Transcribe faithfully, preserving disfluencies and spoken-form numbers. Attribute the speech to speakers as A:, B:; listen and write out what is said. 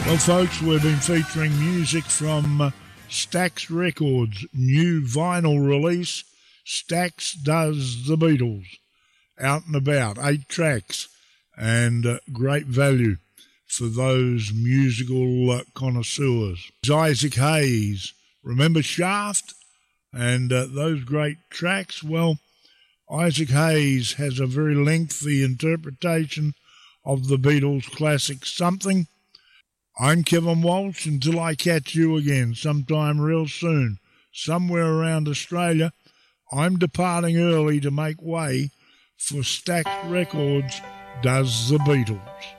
A: Well, folks, we've been featuring music from uh, Stax Records' new vinyl release, Stax Does the Beatles. Out and about, eight tracks, and uh, great value for those musical uh, connoisseurs. Isaac Hayes, remember Shaft? And uh, those great tracks? Well, Isaac Hayes has a very lengthy interpretation of the Beatles' classic Something. I'm Kevin Walsh. Until I catch you again sometime real soon, somewhere around Australia, I'm departing early to make way for Stax Records Does the Beatles.